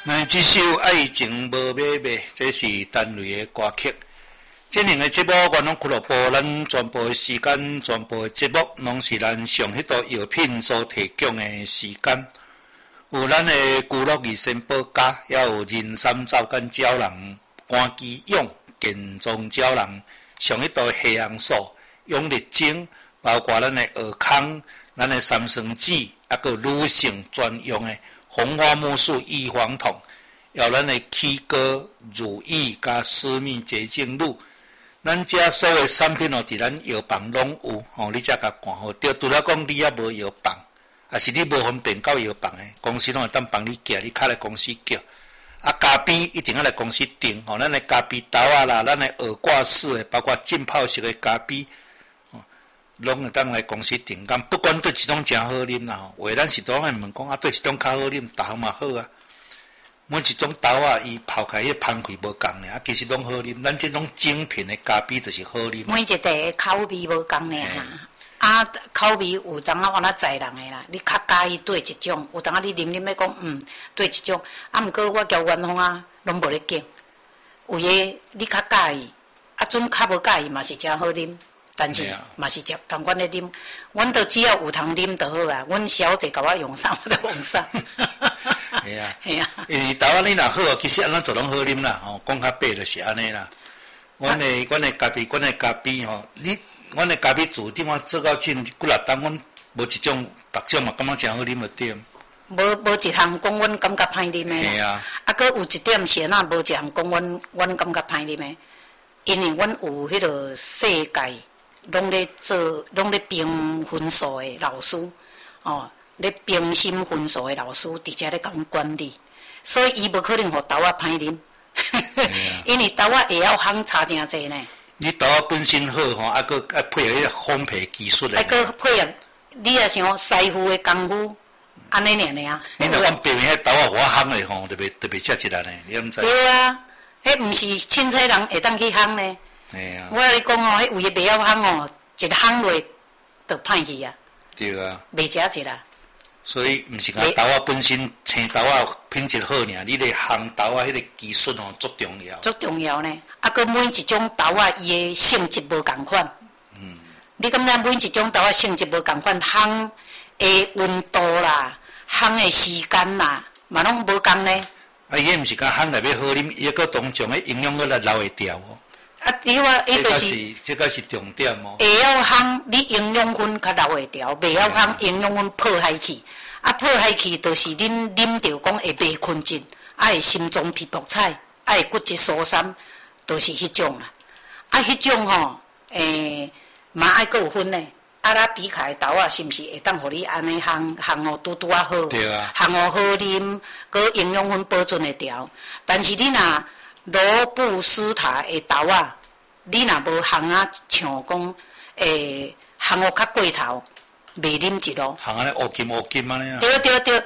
那这首《爱情无买卖》，这是单位的歌曲。这两个节目，我拢俱乐部，咱全部的时间，全部的节目，拢是咱上迄道药品所提供的时间。有咱的居乐二仙宝家，也有人参皂跟胶囊、关机用健壮胶囊，上迄道黑红素、永力精，包括咱的尔康、咱的三生子，还有女性专用的红花木素异黄酮，有咱的起哥、乳液加私密洁净露，咱遮所有产品哦，伫咱药房拢有哦，你才甲看好。对，除了讲你也无药房，啊是你无方便到药房的，公司拢会当帮你寄，你敲来公司叫。啊，咖啡一定要来公司订哦，咱的咖啡豆啊啦，咱的耳挂式的，包括浸泡式的咖啡。拢会当来公司订购，不管对一种诚好啉啦吼，话咱是当然问讲啊，对一种较好啉，逐项嘛好啊。每一种豆啊，伊泡开迄香气无共呢，啊，其实拢好啉。咱这种精品的咖啡就是好啉。 每一个口味无共呢哈，啊，口味有当啊，我那在人的啦，你较介意对一种，有当啊你啉要讲对一种，啊，毋过我交员工啊，拢无咧拣，有诶你较介意，啊，准较无介意嘛是诚好啉。但是嘛是食同款咧啉，阮都只要有通啉就好啊。阮小姐甲我用啥，我就用啥。 系啊，系啊。因为豆仔你若好，其实安怎做拢好啉啦。吼，讲较白就是安尼啦。阮的咖啡吼，阮的咖啡做顶我做到近几六档，阮无一种逐种嘛，感觉诚好啉就对。 无一项讲阮感觉歹啉的。 系啊。 啊，搁有一点是那无一项讲阮感觉歹啉的，因为阮有迄个世界。拢咧冰分数的老师，哦，咧冰心分数的老师，直接咧甲阮管理，所以伊无可能互豆仔歹啉，因为豆仔会晓烘差诚济呢。 你豆仔本身好吼，啊，搁配合迄个烘焙技术咧。啊， 搁配合你也想师傅的功夫，安尼尔啊。 你若讲白面迄豆仔我烘的吼，特别吃一力呢，你毋知？ 对啊，迄毋是凊彩人会当去烘呢。我甲你讲哦，迄有诶袂晓烘哦，一烘落就歹去啊。 对啊。 袂食一啦。 所以毋是讲豆仔本身青豆仔品质好尔，你咧烘豆仔迄个技术哦，足重要。 足重要呢，啊，佮每一种豆仔伊诶性质无共款。你感觉每一种豆仔性质无共款，烘诶温度啦，烘诶时间啦，嘛拢无共呢。 啊，伊毋是讲烘来要好啉，伊个当中诶营养个来留会掉哦。 啊，对啊，伊就是， 这个是重点哦。 会晓烘，你营养分较留会调；袂晓烘，营养分破坏去。啊，破坏去就是恁啉着讲会袂困质，啊会心脏皮薄彩，啊会骨质疏散，就是迄种啦。啊，迄种吼，嘛爱阁有分呢。啊，拉比卡的豆仔是毋是会当互你安尼烘哦，拄拄啊好， 对啊， 烘哦好啉，佮营养分保存会调。但是你若罗布斯塔的豆仔，你若无烘啊，像讲烘哦较过头，袂啉一路。 烘安尼乌金安尼啊。 对，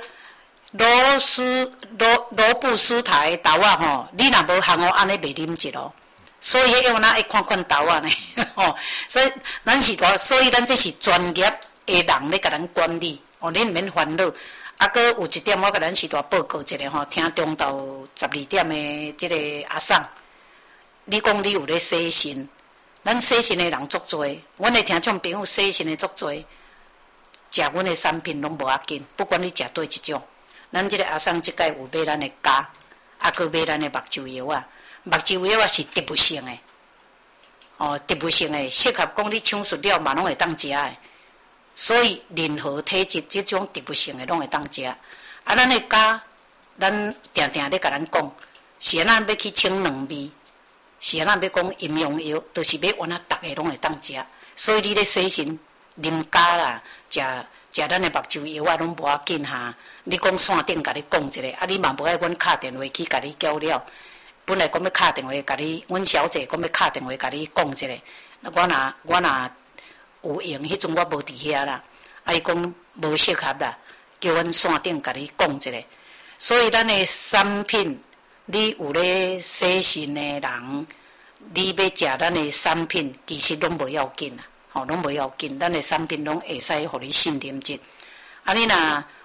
罗布斯塔的豆仔吼，你若无烘哦，安尼袂啉一路。所以迄样咱会看豆仔呢，吼，所以咱这是专业的人咧，甲咱管理，哦，恁毋免烦恼。啊，搁有一点，我甲咱时代报告一下吼，听中昼12点的即个阿送，你讲你有咧洗肾，咱洗肾的人足多，阮的听众朋友洗肾的足多，食阮的产品拢无要紧，不管你食对一种，咱即个阿送即届有买咱的胶，啊，搁买咱的目睭药啊，目睭药啊是植物性的，哦，植物性的适合讲你手术了嘛，拢会当食的。所以任何体质这种植物性的拢会当食。啊，咱的胶，咱定定咧甲咱讲，是咱要去清两味，是咱要讲营养药，就是要原啊，逐个拢会当食。所以你咧洗身啉胶啦，食咱的目睭药啊，拢无要紧哈。你讲线顶甲你讲一下，啊，你嘛无爱阮敲电话去甲你交了。本来讲要敲电话甲你，阮小姐讲要敲电话甲你讲一下。我若有用，迄阵我无伫遐啦，啊伊讲无适合啦，叫阮线顶甲你讲一下。所以咱的产品，你有咧洗肾的人，你要食咱的产品，其实拢无要紧啦，吼，拢无要紧，咱的产品拢会使互你信任质。啊，你若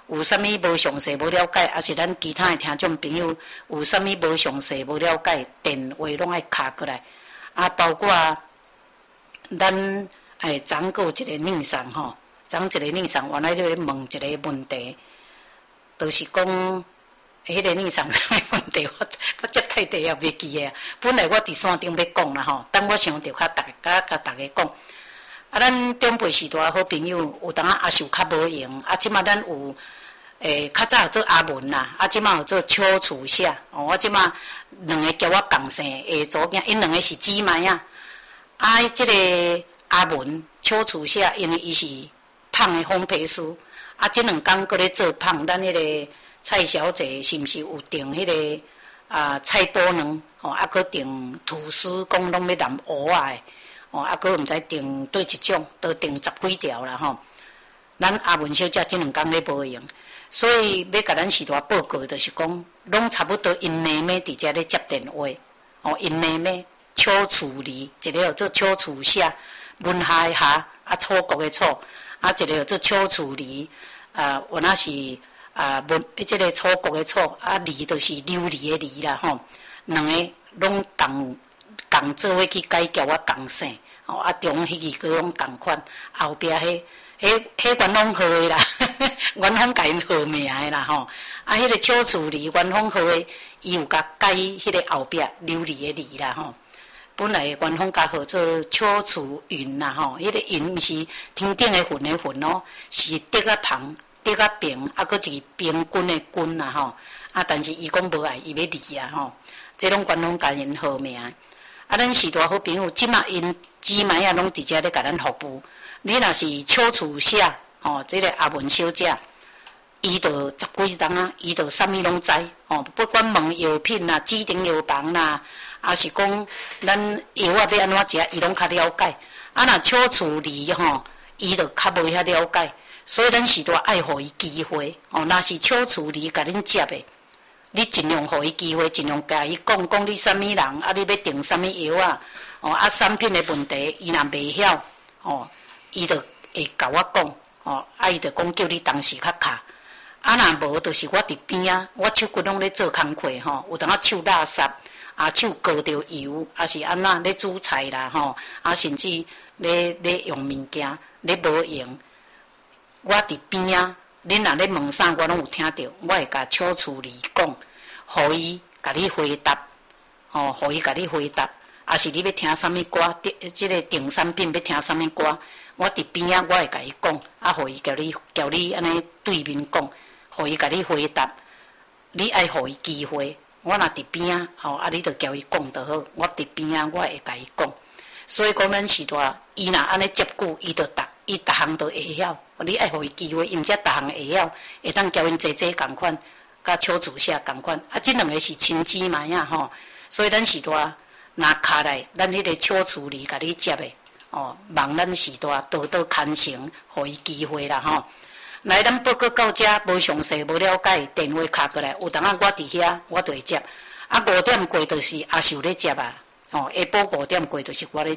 有啥物无详细无了解，还是咱其他的听众朋友有啥物无详细无了解，电话拢爱敲过来。啊，包括咱昨有一个女生吼，昨一个女生原来咧问一个问题，就是讲，迄个女生啥物问题，我接太地也袂记诶。本来我伫线顶要讲啦吼，等我想着甲大家讲。啊，咱长辈时代好朋友，有当也受较无闲，啊，即马咱有。较早有做阿文啦，啊，即马有做邱楚夏，我即马两个叫我共姓下祖囝，因两个是姊妹啊。啊，即个阿文邱楚夏，因为伊是胖的烘焙师，啊，即两工搁咧做胖，咱迄个蔡小姐是毋是有订迄个菜脯卵，啊，搁订吐司，讲拢要淋蚵仔的，啊，搁毋知订对一种，都订10几条啦吼。咱阿文小姐即两工咧无用。所以要甲咱时代报告，就是讲，拢差不多因妹妹伫遮咧接电话，因妹妹邱楚离，一个叫做邱楚夏，文下的下，啊楚国的楚，啊一个叫做邱楚离，原来是即个楚国的楚，啊离就是琉璃的离啦吼，两个拢共做伙去改叫我共姓，啊中迄个个拢共款，后壁迄元丰号的啦，元丰甲因号名的啦吼。啊，迄个邱楚离元丰号的，伊有甲改迄个后壁琉璃的璃啦吼。本来元丰甲号做邱楚云啦吼，迄个云毋是天顶的云的云哦，是竹啊旁、竹啊平，啊搁一个平均的均啦吼。啊，但是伊讲无爱，伊要离啊吼。这拢元丰甲因号名。啊，咱时代好朋友，即马因姊妹啊，拢伫遮咧甲咱服务。你若是邱楚夏，这个阿文小姐，伊就10几档啊，伊就啥物拢知，不管问药品啦、指定药房啦，还是讲咱药啊要安怎食，伊拢较了解。啊，若邱楚离伊就较无遐了解，所以咱时代爱互伊机会。若是邱楚离甲恁接的，你尽量互伊机会，尽量甲伊讲你啥物人，啊，你要订啥物药啊，啊，产品的问题，伊若袂晓，伊就会甲我讲，啊，伊就讲叫你当时较卡，啊，若无就是我伫边啊，我手骨拢咧做工课有当手垃圾，啊，手割着油，啊是安怎咧煮菜啦啊，甚至咧用物件咧无用，我伫边啊，恁若咧问啥，我拢有听到，我会甲邱楚离讲，互伊甲你回答，互伊甲你回答，啊是你要听啥物歌，即个订产品要听啥物歌。我伫边啊，我会甲伊讲，啊，互伊叫你安尼对面讲，互伊甲你回答，你爱互伊机会。我若伫边啊，啊，你着叫伊讲就好。我伫边啊，我会甲伊讲。所以讲，咱时代伊若安尼接久，伊逐项都会晓。你爱互伊机会，伊毋则逐项会晓，会当教因坐共款，甲邱楚夏共款。啊，即两个是亲姊妹啊，所以咱时代若卡来，咱迄个邱楚离甲你接的。望咱时代多多牵成，互伊机会啦吼。来，咱报告到遮，无详细无了解，电话敲过来，有当我伫遐，我就会接。啊，5点过就是阿秀咧接啊，下晡5点过就是我咧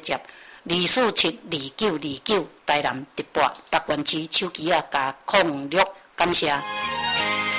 接。2472929台南直播，北园区手机啊加06，感谢。